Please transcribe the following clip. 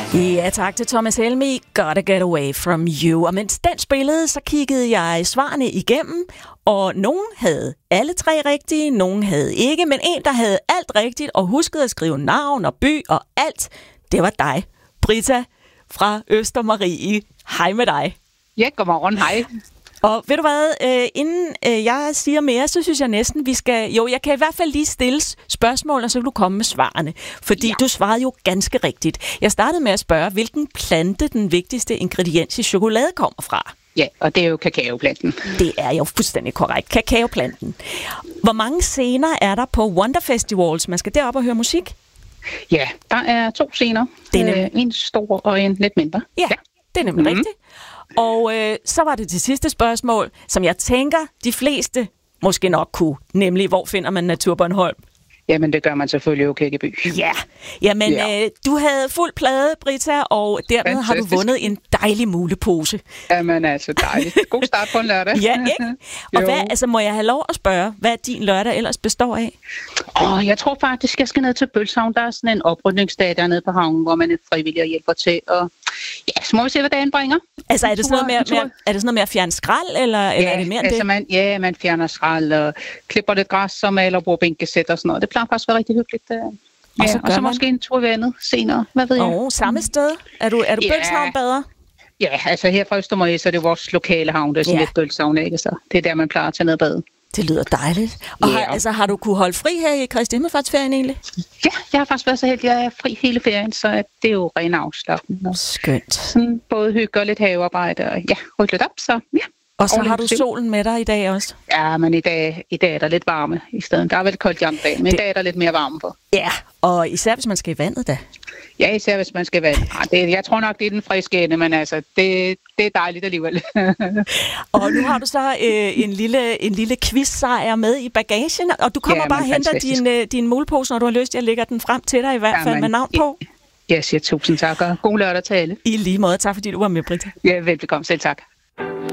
Ja, tak til Thomas Helmig. Gotta get away from you. Og mens den spillede, så kiggede jeg svarene igennem, og nogen havde alle 3 rigtige, nogen havde ikke, men en, der havde alt rigtigt og huskede at skrive navn og by og alt, det var dig, Britta fra Østermarie. Hej med dig. Ja, godmorgen, hej. Og ved du hvad, inden jeg siger mere, så synes jeg næsten, vi skal... Jo, jeg kan i hvert fald lige stille spørgsmål, og så kan du komme med svarene. Fordi du svarede jo ganske rigtigt. Jeg startede med at spørge, hvilken plante den vigtigste ingrediens i chokolade kommer fra? Ja, og det er jo kakaoplanten. Det er jo fuldstændig korrekt. Kakaoplanten. Hvor mange scener er der på Wonder Festivals? Man skal derop og høre musik? Ja, der er 2 scener. En stor og en lidt mindre. Ja, det er nemlig rigtigt. Og så var det til sidste spørgsmål, som jeg tænker, de fleste måske nok kunne, nemlig hvor finder man Naturbornholm? Jamen, det gør man selvfølgelig jo Kirkeby. Ja, jamen du havde fuld plade, Britta, og dermed Fantastisk. har du vundet en dejlig mulepose. Jamen altså, dejligt. God start på en lørdag. Ja, ikke? Og hvad, altså, må jeg have lov at spørge, hvad din lørdag ellers består af? Jeg tror faktisk, jeg skal ned til Bølshavn. Der er sådan en oprydningsdag dernede på havnen, hvor man er frivillig og hjælper til. Og ja, så må vi se, hvad dagen bringer. Altså, er det sådan noget med at fjerne skrald, eller er det mere end det? Man fjerner skrald og klipper lidt græs og maler bordbænkesæt og sådan noget. Det plejer faktisk at være rigtig hyggeligt. Og så måske en tur i vandet senere. Hvad ved jeg? Samme sted? Er du Bølshavn bedre? Ja, altså her fra Østermarie, så er det vores lokale havn, der er sådan lidt Bølshavn, ikke? Så det er der, man plejer at tage ned og bade. Det lyder dejligt. Og har du kunne holde fri her i Kristi Himmelfartsferien egentlig? Ja, jeg har faktisk været så heldig, at jeg er fri hele ferien, så det er jo ren afslapning. Skønt. Sådan både hygge og lidt havearbejde, og rydde lidt op, så ja. Og så har du solen med dig i dag også? Ja, men i dag er der lidt varme i stedet. Der er vel koldt i andre dag, men i dag er der lidt mere varme på. Ja, og især hvis man skal i vandet da. Ja, især hvis man skal i vandet. Jeg tror nok, det er den friske ende, men altså, det er dejligt alligevel. Og nu har du så en lille quiz-sejr med i bagagen, og du kommer bare og henter din mulepose, når du har lyst. Jeg lægger den frem til dig i hvert fald med navn på. Jeg siger tusind tak, og god lørdag til alle. I lige måde. Tak fordi du var med, Britta. Ja, velbekomme. Selv tak.